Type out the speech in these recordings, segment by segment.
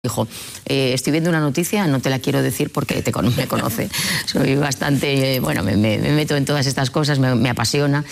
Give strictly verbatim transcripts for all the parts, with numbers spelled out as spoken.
Dijo, eh, estoy viendo una noticia, no te la quiero decir porque te, me conoce. Soy bastante, eh, bueno, me, me, me meto en todas estas cosas, me, me apasiona.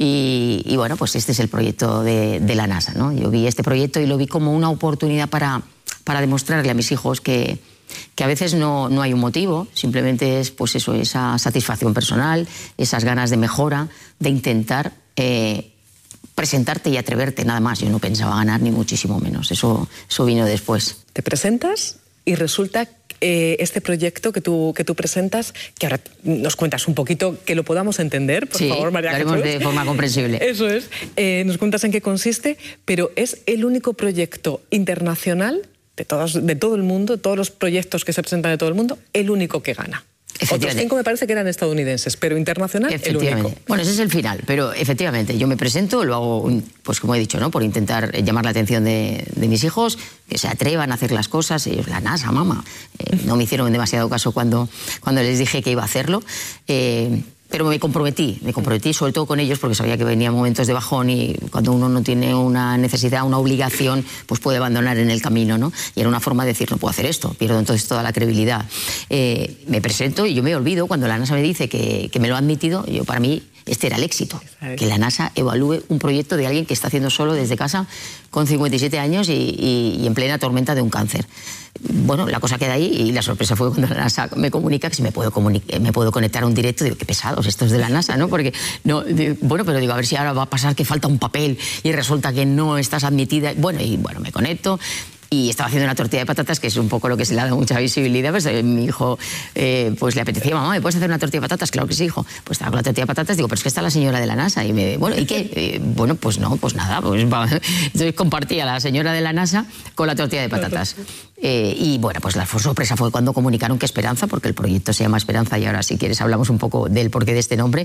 Y, y bueno, pues este es el proyecto de, de la NASA, ¿no? Yo vi este proyecto y lo vi como una oportunidad para, para demostrarle a mis hijos que, que a veces no, no hay un motivo, simplemente es pues eso, esa satisfacción personal, esas ganas de mejora, de intentar eh, presentarte y atreverte, nada más. Yo no pensaba ganar ni muchísimo menos, eso, eso vino después. Te presentas y resulta eh, este proyecto que tú, que tú presentas, que ahora nos cuentas un poquito, que lo podamos entender, por sí, favor, María Jesús. lo haremos de forma comprensible. Eso es, eh, nos cuentas en qué consiste, pero es el único proyecto internacional de, todos, de todo el mundo, todos los proyectos que se presentan de todo el mundo, el único que gana. Otros cinco me parece que eran estadounidenses, pero internacional el único. Bueno, ese es el final, pero efectivamente yo me presento, lo hago, pues como he dicho, ¿no? Por intentar llamar la atención de, de mis hijos, que se atrevan a hacer las cosas. Ellos, la NASA, mamá, eh, no me hicieron demasiado caso cuando, cuando les dije que iba a hacerlo. Eh, Pero me comprometí, me comprometí sobre todo con ellos porque sabía que venían momentos de bajón y cuando uno no tiene una necesidad, una obligación, pues puede abandonar en el camino, ¿no? Y era una forma de decir, no puedo hacer esto, pierdo entonces toda la credibilidad. Eh, me presento y yo me olvido cuando la NASA me dice que, que me lo ha admitido, yo para mí este era el éxito, que la NASA evalúe un proyecto de alguien que está haciendo solo desde casa con cincuenta y siete años y, y, y en plena tormenta de un cáncer. Bueno, la cosa queda ahí y la sorpresa fue cuando la NASA me comunica que si me puedo, me puedo conectar a un directo. Digo, qué pesados estos de la NASA, ¿no? Porque, no, digo, bueno, pero digo, a ver si ahora va a pasar que falta un papel y resulta que no estás admitida. Bueno, y bueno, me conecto. Y estaba haciendo una tortilla de patatas, que es un poco lo que se le ha dado mucha visibilidad. Pues eh, mi hijo eh, pues le apetecía, mamá, ¿me puedes hacer una tortilla de patatas? Claro que sí, hijo. Pues estaba con la tortilla de patatas, digo, pero es que está la señora de la NASA. Y me, bueno, ¿y qué? Eh, bueno, pues no, pues nada. Pues, entonces compartía a la señora de la NASA con la tortilla de patatas. Eh, y bueno, pues la sorpresa fue cuando comunicaron que Esperanza, porque el proyecto se llama Esperanza, y ahora si quieres hablamos un poco del porqué de este nombre,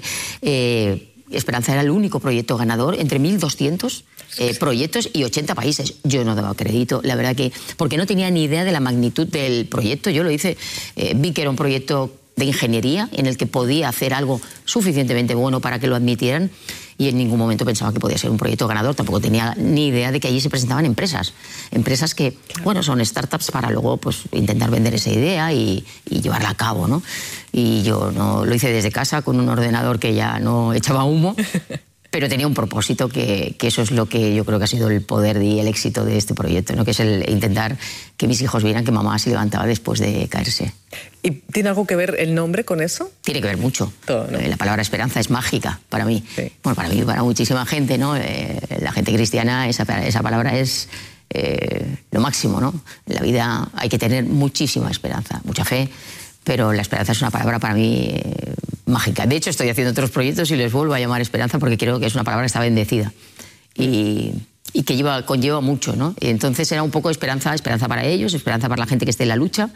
eh, Esperanza era el único proyecto ganador entre mil doscientos eh, proyectos y ochenta países. Yo no daba crédito, la verdad que... Porque no tenía ni idea de la magnitud del proyecto. Yo lo hice, eh, vi que era un proyecto de ingeniería en el que podía hacer algo suficientemente bueno para que lo admitieran y en ningún momento pensaba que podía ser un proyecto ganador. Tampoco tenía ni idea de que allí se presentaban empresas. Empresas que, claro, bueno, son startups para luego pues, intentar vender esa idea y, y llevarla a cabo, ¿no? Y yo no, lo hice desde casa con un ordenador que ya no echaba humo, pero tenía un propósito que, que eso es lo que yo creo que ha sido el poder y el éxito de este proyecto, ¿no? Que es el intentar que mis hijos vieran que mamá se levantaba después de caerse. ¿Y tiene algo que ver el nombre con eso? Tiene que ver mucho. Todo, ¿no? La palabra esperanza es mágica para mí. Sí. Bueno, para mí, para muchísima gente, ¿no? Eh, la gente cristiana, esa, esa palabra es eh, lo máximo, ¿no? En la vida hay que tener muchísima esperanza, mucha fe, pero la esperanza es una palabra para mí eh, mágica. De hecho, estoy haciendo otros proyectos y les vuelvo a llamar esperanza porque creo que es una palabra que está bendecida y, y que lleva, conlleva mucho, ¿no? Y entonces era un poco esperanza, esperanza para ellos, esperanza para la gente que esté en la lucha.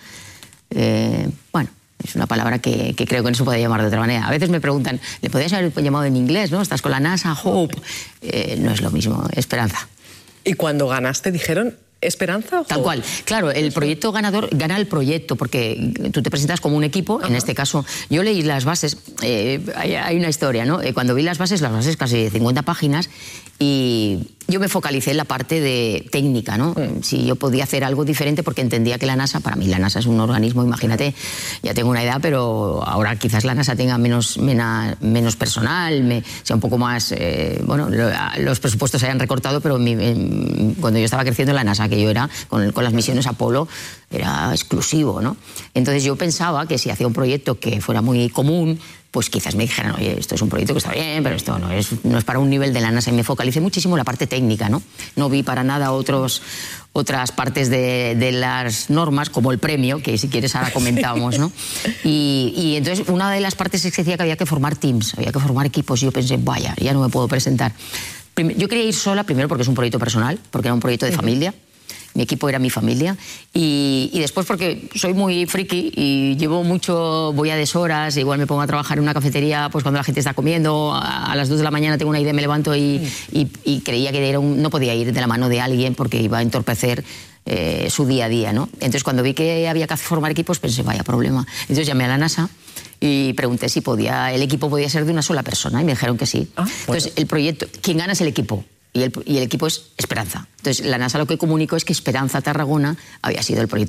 Eh, bueno, es una palabra que, que creo que no se puede llamar de otra manera. A veces me preguntan, ¿le podrías haber llamado en inglés, no? Estás con la NASA, Hope. Eh, no es lo mismo, esperanza. ¿Y cuando ganaste dijeron Esperanza? Tal cual. Claro, el proyecto ganador gana el proyecto porque tú te presentas como un equipo. Ajá. En este caso, yo leí las bases, eh, hay, hay una historia, ¿no? Eh, cuando vi las bases, las bases casi de cincuenta páginas, y yo me focalicé en la parte de técnica, ¿no? Mm. Si yo podía hacer algo diferente porque entendía que la NASA, para mí la NASA es un organismo, imagínate, ya tengo una edad, pero ahora quizás la NASA tenga menos, mena, menos personal, me, sea un poco más, eh, bueno, lo, los presupuestos se hayan recortado, pero mi, en, cuando yo estaba creciendo la NASA, que yo era, con, con las misiones Apolo, era exclusivo, ¿no? Entonces yo pensaba que si hacía un proyecto que fuera muy común, pues quizás me dijeran, oye, esto es un proyecto que está bien, pero esto no es, no es para un nivel de la NASA. Y me focalicé muchísimo en la parte técnica, ¿no? No vi para nada otros, otras partes de, de las normas, como el premio, que si quieres ahora comentamos, ¿no? Y, y entonces una de las partes es que decía que había que formar teams, había que formar equipos, y yo pensé, vaya, ya no me puedo presentar. Yo quería ir sola, primero porque es un proyecto personal, porque era un proyecto de familia. Mi equipo era mi familia, y, y después porque soy muy friki y llevo mucho, voy a deshoras, igual me pongo a trabajar en una cafetería pues cuando la gente está comiendo, a, a las dos de la mañana tengo una idea, me levanto y, mm. y, y creía que era un, no podía ir de la mano de alguien porque iba a entorpecer eh, su día a día, ¿no? Entonces cuando vi que había que formar equipos pensé, vaya problema. Entonces llamé a la NASA y pregunté si podía, el equipo podía ser de una sola persona y me dijeron que sí. Ah, bueno. Entonces el proyecto, quien gana es el equipo. y el, y el equipo es Esperanza. Entonces, la NASA lo que comunicó es que Esperanza Tarragona había sido el proyecto